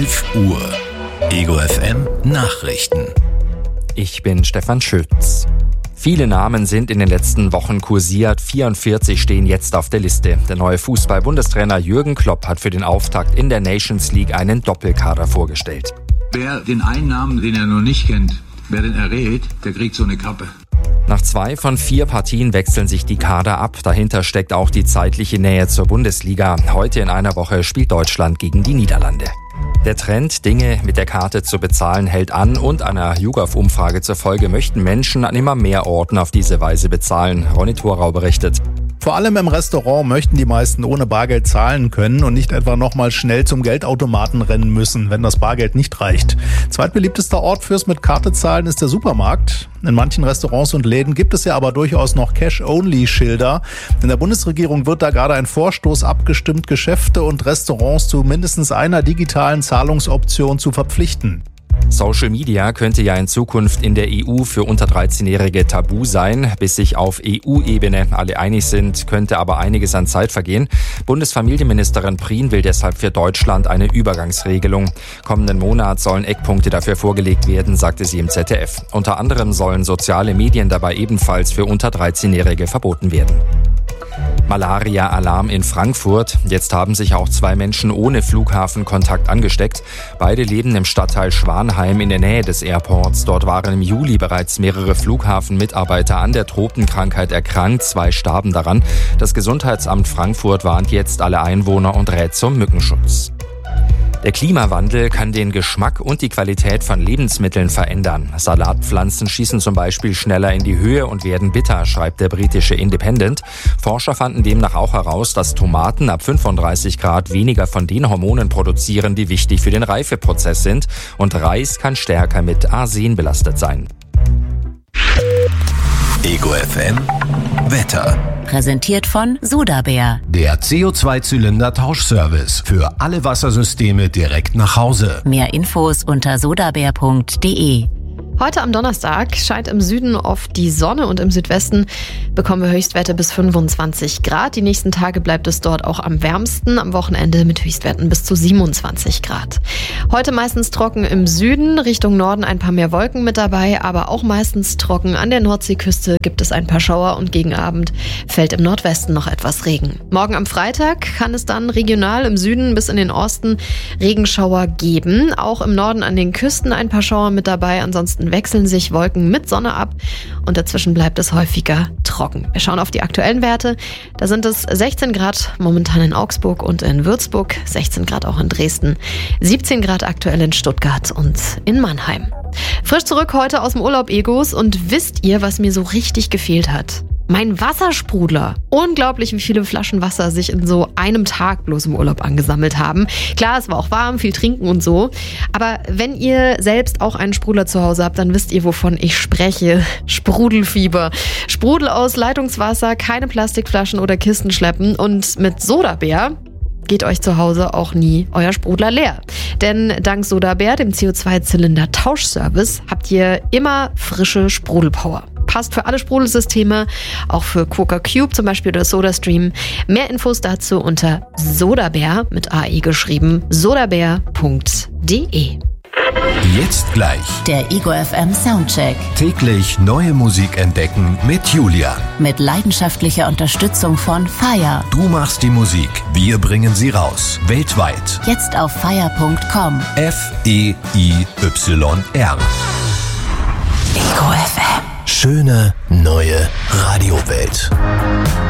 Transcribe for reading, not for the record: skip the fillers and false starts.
11 Uhr. Ego FM Nachrichten. Ich bin Stefan Schütz. Viele Namen sind in den letzten Wochen kursiert. 44 stehen jetzt auf der Liste. Der neue Fußball-Bundestrainer Jürgen Klopp hat für den Auftakt in der Nations League einen Doppelkader vorgestellt. Wer den einen Namen, den er noch nicht kennt, wer den errät, der kriegt so eine Kappe. Nach 2 von 4 Partien wechseln sich die Kader ab. Dahinter steckt auch die zeitliche Nähe zur Bundesliga. Heute in einer Woche spielt Deutschland gegen die Niederlande. Der Trend, Dinge mit der Karte zu bezahlen, hält an und einer YouGov-Umfrage zufolge möchten Menschen an immer mehr Orten auf diese Weise bezahlen. Ronny Thorau berichtet. Vor allem im Restaurant möchten die meisten ohne Bargeld zahlen können und nicht etwa nochmal schnell zum Geldautomaten rennen müssen, wenn das Bargeld nicht reicht. Zweitbeliebtester Ort fürs mit Karte zahlen ist der Supermarkt. In manchen Restaurants und Läden gibt es ja aber durchaus noch Cash-Only-Schilder. In der Bundesregierung wird da gerade ein Vorstoß abgestimmt, Geschäfte und Restaurants zu mindestens einer digitalen Zahlungsoption zu verpflichten. Social Media könnte ja in Zukunft in der EU für unter 13-Jährige tabu sein. Bis sich auf EU-Ebene alle einig sind, könnte aber einiges an Zeit vergehen. Bundesfamilienministerin Prien will deshalb für Deutschland eine Übergangsregelung. Kommenden Monat sollen Eckpunkte dafür vorgelegt werden, sagte sie im ZDF. Unter anderem sollen soziale Medien dabei ebenfalls für unter 13-Jährige verboten werden. Malaria-Alarm in Frankfurt. Jetzt haben sich auch 2 Menschen ohne Flughafenkontakt angesteckt. Beide leben im Stadtteil Schwanheim in der Nähe des Airports. Dort waren im Juli bereits mehrere Flughafenmitarbeiter an der Tropenkrankheit erkrankt. 2 starben daran. Das Gesundheitsamt Frankfurt warnt jetzt alle Einwohner und rät zum Mückenschutz. Der Klimawandel kann den Geschmack und die Qualität von Lebensmitteln verändern. Salatpflanzen schießen zum Beispiel schneller in die Höhe und werden bitter, schreibt der britische Independent. Forscher fanden demnach auch heraus, dass Tomaten ab 35 Grad weniger von den Hormonen produzieren, die wichtig für den Reifeprozess sind. Und Reis kann stärker mit Arsen belastet sein. Ego FM Wetter. Präsentiert von Sodabär. Der CO2-Zylinder-Tauschservice für alle Wassersysteme direkt nach Hause. Mehr Infos unter sodabär.de. Heute am Donnerstag scheint im Süden oft die Sonne und im Südwesten bekommen wir Höchstwerte bis 25 Grad. Die nächsten Tage bleibt es dort auch am wärmsten, am Wochenende mit Höchstwerten bis zu 27 Grad. Heute meistens trocken im Süden, Richtung Norden ein paar mehr Wolken mit dabei, aber auch meistens trocken. An der Nordseeküste gibt es ein paar Schauer und gegen Abend fällt im Nordwesten noch etwas Regen. Morgen am Freitag kann es dann regional im Süden bis in den Osten Regenschauer geben. Auch im Norden an den Küsten ein paar Schauer mit dabei, ansonsten wechseln sich Wolken mit Sonne ab und dazwischen bleibt es häufiger trocken. Wir schauen auf die aktuellen Werte. Da sind es 16 Grad momentan in Augsburg und in Würzburg, 16 Grad auch in Dresden, 17 Grad aktuell in Stuttgart und in Mannheim. Frisch zurück heute aus dem Urlaub, Egos, und wisst ihr, was mir so richtig gefehlt hat? Mein Wassersprudler. Unglaublich, wie viele Flaschen Wasser sich in so einem Tag bloß im Urlaub angesammelt haben. Klar, es war auch warm, viel trinken und so. Aber wenn ihr selbst auch einen Sprudler zu Hause habt, dann wisst ihr, wovon ich spreche. Sprudelfieber. Sprudel aus Leitungswasser, keine Plastikflaschen oder Kisten schleppen. Und mit Sodabär geht euch zu Hause auch nie euer Sprudler leer. Denn dank Sodabär, dem CO2-Zylinder-Tauschservice, habt ihr immer frische Sprudelpower. Passt für alle Sprudelsysteme, auch für Coca Cube zum Beispiel oder SodaStream. Mehr Infos dazu unter Sodabär mit AE geschrieben, sodabär.de. Jetzt gleich Der Ego FM Soundcheck. täglich neue Musik entdecken mit Julian. Mit leidenschaftlicher Unterstützung von Fire. Du machst die Musik, wir bringen sie raus. Weltweit. Jetzt auf fire.com. FEIYR. Ego FM. Schöne neue Radiowelt.